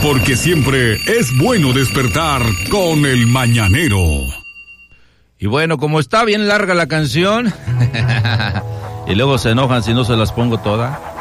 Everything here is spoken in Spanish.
porque siempre es bueno despertar con el mañanero. Y bueno, como está bien larga la canción, y luego se enojan si no se las pongo toda.